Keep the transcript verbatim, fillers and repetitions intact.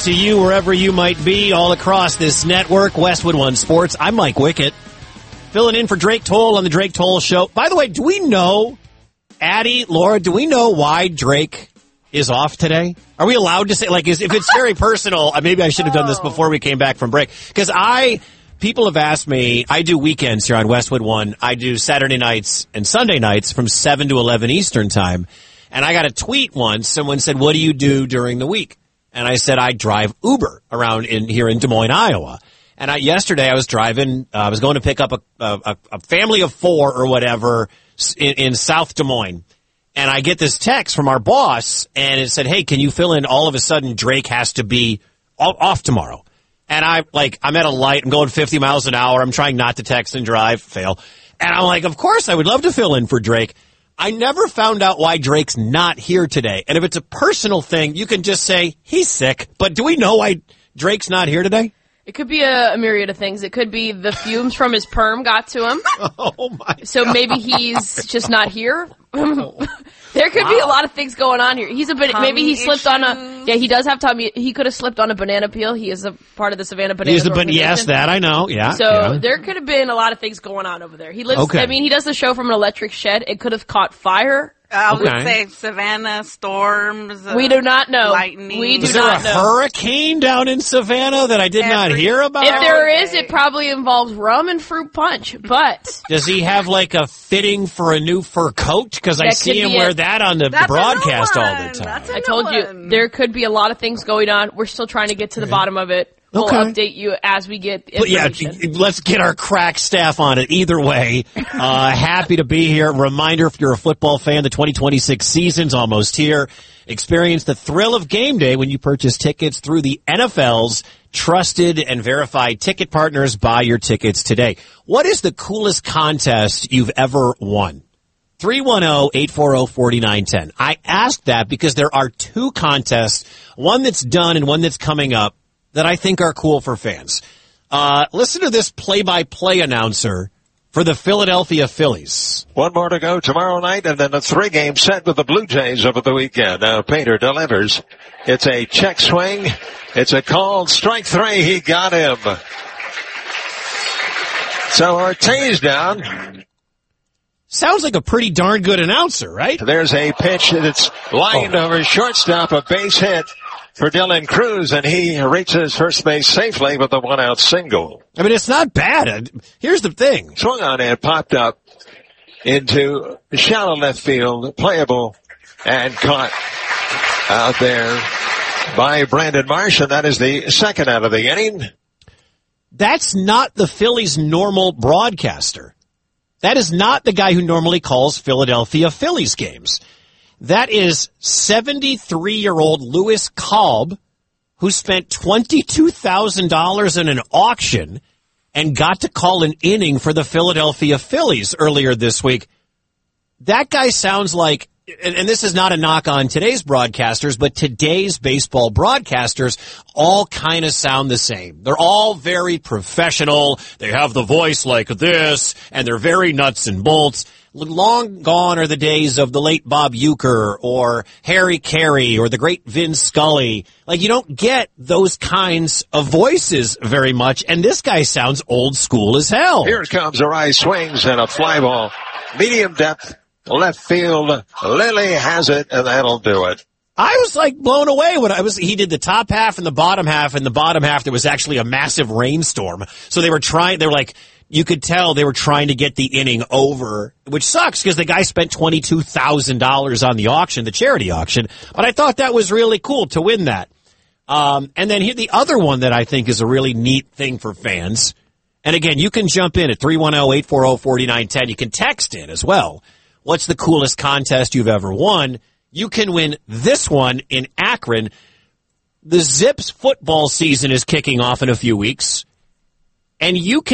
To you, wherever you might be, all across this network, Westwood One Sports. I'm Mike Wickett, filling in for Drake Toll on the Drake Toll Show. By the way, do we know, Addie, Laura, do we know why Drake is off today? Are we allowed to say, like, is, if it's very personal, maybe I should have done this before we came back from break. Because I, people have asked me, I do weekends here on Westwood One. I do Saturday nights and Sunday nights from seven to eleven Eastern time. And I got a tweet once. Someone said, what do you do during the week? And I said, I drive Uber around in here in Des Moines, Iowa. And I, yesterday I was driving, uh, I was going to pick up a, a, a family of four or whatever in, in South Des Moines. And I get this text from our boss and it said, hey, can you fill in? All of a sudden Drake has to be off tomorrow. And I like, I'm at a light, I'm going fifty miles an hour. I'm trying not to text and drive, fail. And I'm like, of course I would love to fill in for Drake. I never found out why Drake's not here today. And if it's a personal thing, you can just say he's sick. But do we know why Drake's not here today? It could be a, a myriad of things. It could be the fumes from his perm got to him. Oh, my So God. maybe he's just not here. There could wow. be a lot of things going on here. He's a bit, maybe he slipped issues. on a, yeah, he does have tummy. He could have slipped on a banana peel. He is a part of the Savannah Banana He's the ban- Yes, that I know. Yeah. So yeah. there could have been a lot of things going on over there. He lives, okay. I mean, he does the show from an electric shed. It could have caught fire. I would okay. say Savannah storms. Uh, we do not know. Lightning. We do is there not a know. hurricane down in Savannah that I did Every, not hear about? If there is, it probably involves rum and fruit punch. But does he have like a fitting for a new fur coat? Because I see him wear it. that on the That's broadcast all the time. That's a I told one. you there could be a lot of things going on. We're still trying to get to the bottom of it. We'll okay. update you as we get information. But yeah, let's get our crack staff on it. Either way, uh, happy to be here. Reminder, if you're a football fan, the twenty twenty-six season's almost here. Experience the thrill of game day when you purchase tickets through the N F L's trusted and verified ticket partners. Buy your tickets today. What is the coolest contest you've ever won? three one zero, eight four zero, four nine one zero. I asked that because there are two contests, one that's done and one that's coming up, that I think are cool for fans. Uh, listen to this play-by-play announcer for the Philadelphia Phillies. One more to go tomorrow night, and then a three-game set with the Blue Jays over the weekend. Now Painter delivers. It's a check swing. It's a called strike three. He got him. So Ortiz down. Sounds like a pretty darn good announcer, right? There's a pitch that's lined oh. over shortstop, a base hit for Dylan Cruz, and he reaches first base safely with a one-out single. I mean, it's not bad. Here's the thing. Swung on and popped up into shallow left field, playable, and caught out there by Brandon Marsh, and that is the second out of the inning. That's not the Phillies' normal broadcaster. That is not the guy who normally calls Philadelphia Phillies games. That is seventy-three-year-old Louis Kalb, who spent twenty-two thousand dollars in an auction and got to call an inning for the Philadelphia Phillies earlier this week. That guy sounds like, and, and this is not a knock on today's broadcasters, but today's baseball broadcasters all kind of sound the same. They're all very professional. They have the voice like this, and they're very nuts and bolts. Long gone are the days of the late Bob Uecker or Harry Carey or the great Vin Scully. Like, you don't get those kinds of voices very much, and this guy sounds old school as hell. Here comes a rise swings and a fly ball. Medium depth, left field. Lilly has it, and that'll do it. I was like blown away when I was, he did the top half and the bottom half, and the bottom half there was actually a massive rainstorm. So they were trying, they were like, you could tell they were trying to get the inning over, which sucks because the guy spent twenty-two thousand dollars on the auction, the charity auction. But I thought that was really cool to win that. Um, and then here, the other one that I think is a really neat thing for fans. And again, you can jump in at three one zero, eight four zero, four nine one zero. You can text in as well. What's the coolest contest you've ever won? You can win this one in Akron. The Zips football season is kicking off in a few weeks. And you can